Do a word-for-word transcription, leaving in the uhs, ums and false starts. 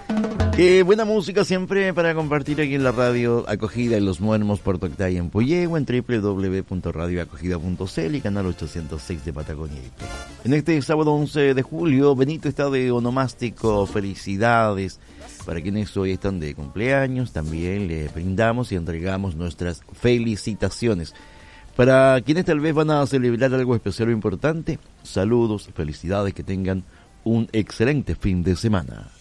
Qué buena música siempre para compartir aquí en la radio Acogida en Los Muermos, Puerto Octay, en Puyehue, en doble u doble u doble u punto radio acogida punto c l y canal ochocientos seis de Patagonia. En este sábado once de julio, Benito está de onomástico. Felicidades para quienes hoy están de cumpleaños. También le brindamos y entregamos nuestras felicitaciones. Para quienes tal vez van a celebrar algo especial o importante, saludos, felicidades, que tengan un excelente fin de semana.